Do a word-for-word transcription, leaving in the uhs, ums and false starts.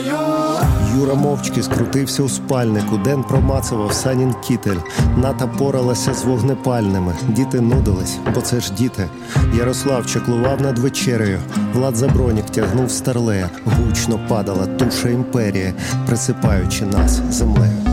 знаю. Юра мовчки скрутився у спальнику. Ден промацував Санін кітель. Ната поралася з вогнепальними. Діти нудились, бо це ж діти. Ярослав чаклував над вечерею. Влад Забронік тягнув старлея. Гучно падала туша імперії, присипаючи нас землею.